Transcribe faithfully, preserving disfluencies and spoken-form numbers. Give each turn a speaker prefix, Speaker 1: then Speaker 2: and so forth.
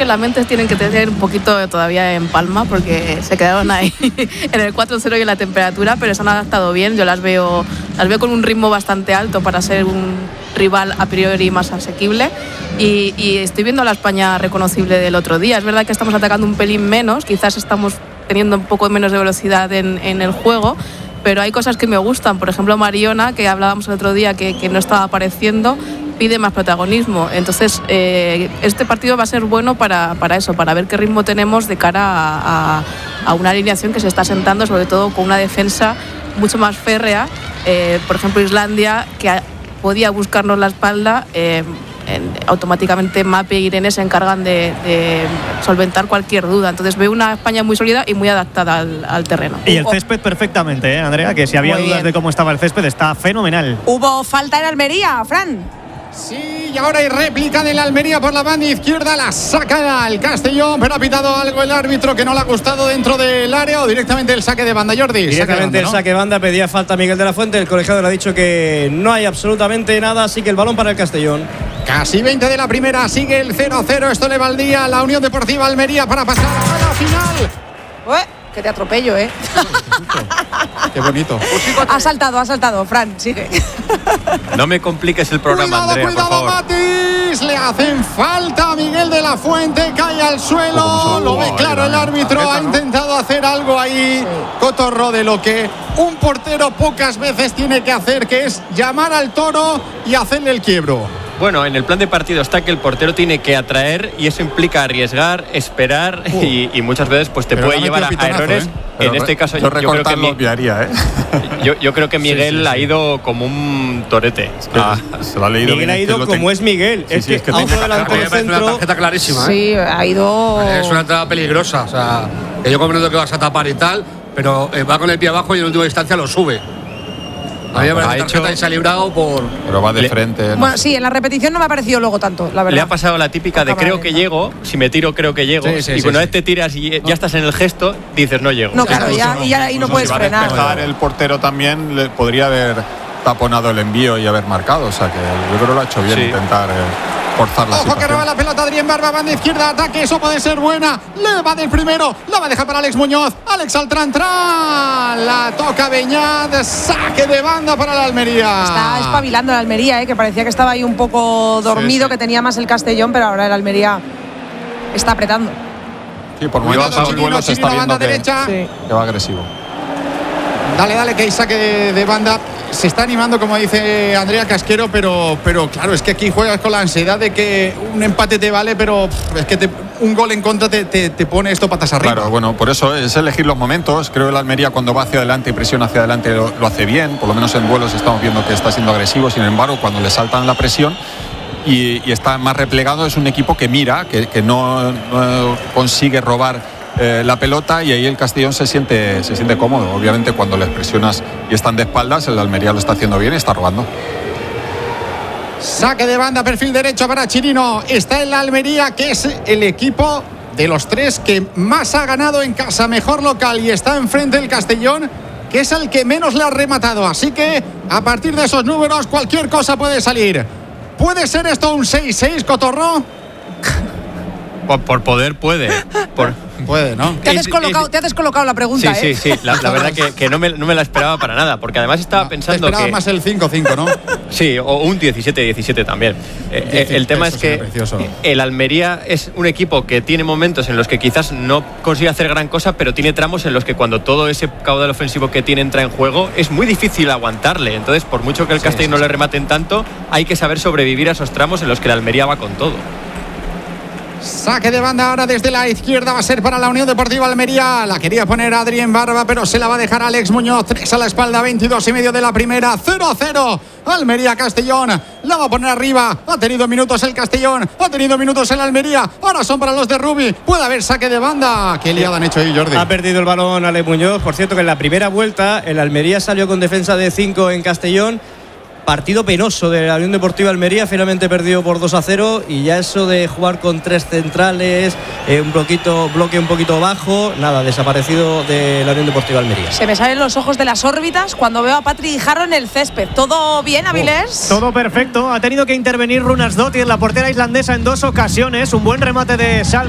Speaker 1: que las mentes tienen que tener un poquito todavía en palma porque se quedaron ahí en el cuatro cero y en la temperatura, pero se han adaptado bien. Yo las veo, las veo con un ritmo bastante alto para ser un rival a priori más asequible y, y estoy viendo a la España reconocible del otro día. Es verdad que estamos atacando un pelín menos, quizás estamos teniendo un poco menos de velocidad en, en el juego, pero hay cosas que me gustan. Por ejemplo, Mariona, que hablábamos el otro día que, que no estaba apareciendo, pide más protagonismo. Entonces, eh, este partido va a ser bueno para, para eso, para ver qué ritmo tenemos de cara a, a, a una alineación que se está sentando, sobre todo con una defensa mucho más férrea. Eh, por ejemplo, Islandia, que a, podía buscarnos la espalda, eh, en, automáticamente Mape e Irene se encargan de, de solventar cualquier duda. Entonces veo una España muy sólida y muy adaptada al, al terreno.
Speaker 2: Y el césped perfectamente, ¿eh, Andrea? Que si había muy dudas bien de cómo estaba el césped, está fenomenal.
Speaker 3: ¿Hubo falta en Almería, Fran?
Speaker 4: Sí, y ahora hay réplica de la Almería por la banda izquierda, la saca el Castellón, pero ha pitado algo el árbitro que no le ha gustado dentro del área, o directamente el saque de banda, Jordi.
Speaker 5: Directamente
Speaker 4: saque de banda,
Speaker 5: el
Speaker 4: ¿no?
Speaker 5: saque de banda, pedía falta Miguel de la Fuente, el colegiado le ha dicho que no hay absolutamente nada, así que el balón para el Castellón.
Speaker 4: Casi veinte de la primera, sigue el cero cero, esto le valdría a la Unión Deportiva Almería para pasar a la final.
Speaker 3: Ué, que te atropello, ¿eh?
Speaker 4: Qué bonito.
Speaker 3: Ha saltado, ha saltado, Fran, sigue.
Speaker 6: No me compliques el programa,
Speaker 4: cuidado,
Speaker 6: Andrea,
Speaker 4: cuidado,
Speaker 6: por favor.
Speaker 4: Matis, le hacen falta a Miguel de la Fuente, cae al suelo, lo ve claro el árbitro, ha intentado hacer algo ahí, Cotorro, de lo que un portero pocas veces tiene que hacer, que es llamar al toro y hacerle el quiebro.
Speaker 6: Bueno, en el plan de partido está que el portero tiene que atraer y eso implica arriesgar, esperar uh, y, y muchas veces pues te puede llevar a, a errores.
Speaker 7: ¿eh?
Speaker 6: En este caso
Speaker 7: yo,
Speaker 6: yo, yo creo que
Speaker 7: lo obviaría, ¿eh?
Speaker 6: yo, yo creo que Miguel sí, sí, sí. ha ido como un torete. Es que ah,
Speaker 5: se lo ha leído Miguel ha ido como ten... es Miguel. Sí, es sí, que, es que a otro delante del centro.
Speaker 8: Es una tarjeta clarísima, ¿eh?
Speaker 3: Sí, ha ido.
Speaker 8: Es una entrada peligrosa. O sea, que yo comprendo que vas a tapar y tal, pero eh, va con el pie abajo y en última instancia lo sube. A mí me parece tarjeta hecho... y se ha librado por.
Speaker 7: Pero va de
Speaker 6: Le...
Speaker 7: frente. No
Speaker 3: bueno,
Speaker 7: sé.
Speaker 3: sí, en la repetición no me ha parecido luego tanto, la verdad.
Speaker 6: Le ha pasado la típica de creo que llego, si me tiro creo que llego. Sí, sí, y sí, una sí. vez te tiras y ya estás en el gesto, dices no llego.
Speaker 3: No, claro, ya, y ya ahí no puedes
Speaker 7: si
Speaker 3: frenar.
Speaker 7: Va a despejar el portero también, le podría haber taponado el envío y haber marcado. O sea que yo creo que lo ha hecho bien sí. intentar. Eh, forzar la
Speaker 4: Ojo
Speaker 7: situación.
Speaker 4: que roba la pelota Adrián Barba, banda izquierda, ataque, eso puede ser buena. Le va del primero, la va a dejar para Alex Muñoz. Alex al tran tran, la toca Beñat, saque de banda para la Almería.
Speaker 3: Está espabilando la Almería, ¿eh? Que parecía que estaba ahí un poco dormido, sí, sí. que tenía más el Castellón, pero ahora el Almería está apretando.
Speaker 7: Sí, por momentos el duelo se está viendo que,
Speaker 4: derecha.
Speaker 7: Sí. que va agresivo.
Speaker 4: Dale, dale, que hay saque de, de banda. Se está animando, como dice Andrea Casquero, pero, pero claro, es que aquí juegas con la ansiedad de que un empate te vale, pero es que te, un gol en contra te, te, te pone esto patas arriba.
Speaker 7: Claro, bueno, por eso es elegir los momentos. Creo que el Almería cuando va hacia adelante y presiona hacia adelante lo, lo hace bien. Por lo menos en duelos estamos viendo que está siendo agresivo. Sin embargo, cuando le saltan la presión y, y está más replegado, es un equipo que mira, que, que no, no consigue robar Eh, la pelota y ahí el Castellón se siente, se siente cómodo. Obviamente cuando les presionas y están de espaldas, el Almería lo está haciendo bien y está robando.
Speaker 4: Saque de banda, perfil derecho para Chirino. Está en la Almería, que es el equipo de los tres que más ha ganado en casa, mejor local, y está enfrente del Castellón, que es el que menos le ha rematado. Así que a partir de esos números cualquier cosa puede salir. ¿Puede ser esto un seis seis, Cotorro?
Speaker 6: Por, por poder puede. Por...
Speaker 4: Puede, ¿no?
Speaker 3: Te has descolocado, te has descolocado la pregunta,
Speaker 6: sí,
Speaker 3: ¿eh?
Speaker 6: Sí, sí, la, la verdad que, que no, me, no me la esperaba para nada, porque además estaba pensando
Speaker 4: esperaba
Speaker 6: que…
Speaker 4: más el cinco cinco, ¿no?
Speaker 6: Sí, o un diecisiete diecisiete también. Eh, el tema es que el Almería es un equipo que tiene momentos en los que quizás no consigue hacer gran cosa, pero tiene tramos en los que cuando todo ese caudal ofensivo que tiene entra en juego, es muy difícil aguantarle. Entonces, por mucho que el Castellón sí, sí, no le rematen tanto, hay que saber sobrevivir a esos tramos en los que el Almería va con todo.
Speaker 4: Saque de banda ahora desde la izquierda, va a ser para la Unión Deportiva Almería. La quería poner Adrián Barba, pero se la va a dejar Alex Muñoz. Tres a la espalda, veintidós y medio de la primera. cero a cero. Almería Castellón. La va a poner arriba. Ha tenido minutos el Castellón. Ha tenido minutos el Almería. Ahora son para los de Rubi. Puede haber saque de banda. ¿Qué liada han hecho ahí, Jordi?
Speaker 5: Ha perdido el balón Alex Muñoz. Por cierto, que en la primera vuelta el Almería salió con defensa de cinco en Castellón. Partido penoso de la Unión Deportiva Almería, finalmente perdió por dos a cero, y ya eso de jugar con tres centrales, eh, un bloquito, bloque un poquito bajo, nada, desaparecido de la Unión Deportiva Almería.
Speaker 3: Se me salen los ojos de las órbitas cuando veo a Patri Guijarro en el césped. ¿Todo bien, Avilés?
Speaker 2: Oh, todo perfecto. Ha tenido que intervenir Runarsdottir, la portera islandesa, en dos ocasiones. Un buen remate de Salm